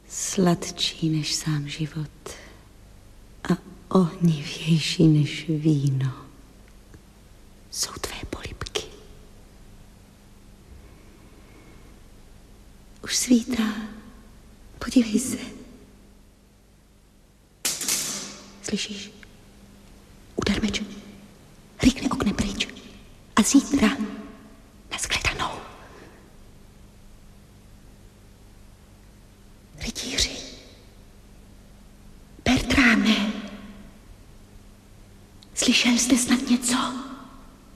Sladčí než sám život a ohnivější než víno jsou tvé polibky. Už svítá, podívej se. Slyšíš? Udar meč, rýkne oknem pryč a zítra nashledanou. Rytíři, Bertráne, slyšel jste snad něco?